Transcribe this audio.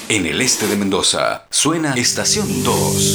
En el este de Mendoza, suena Estación 2.